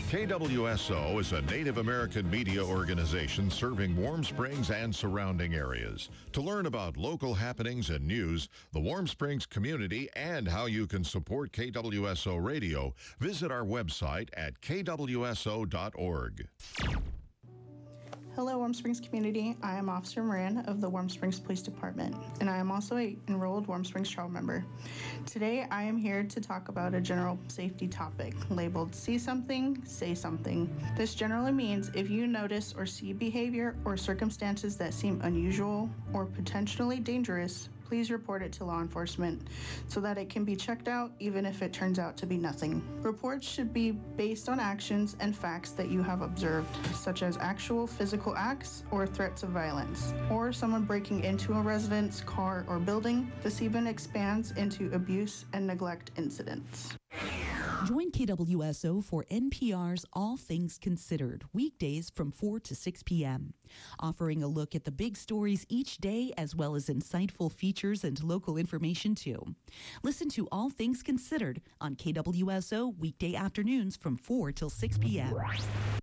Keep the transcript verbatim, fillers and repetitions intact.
K W S O is a Native American media organization serving Warm Springs and surrounding areas. To learn about local happenings and news, the Warm Springs community, and how you can support K W S O Radio, visit our website at k w s o dot org. Hello, Warm Springs community. I am Officer Moran of the Warm Springs Police Department, and I am also a enrolled Warm Springs Trail member. Today, I am here to talk about a general safety topic labeled See Something, Say Something. This generally means if you notice or see behavior or circumstances that seem unusual or potentially dangerous, please report it to law enforcement so that it can be checked out even if it turns out to be nothing. Reports should be based on actions and facts that you have observed, such as actual physical acts or threats of violence, or someone breaking into a residence, car, or building. This even expands into abuse and neglect incidents. Join K W S O for N P R's All Things Considered, weekdays from four to six p.m. Offering a look at the big stories each day, as well as insightful features and local information, too. Listen to All Things Considered on K W S O weekday afternoons from four till six p.m.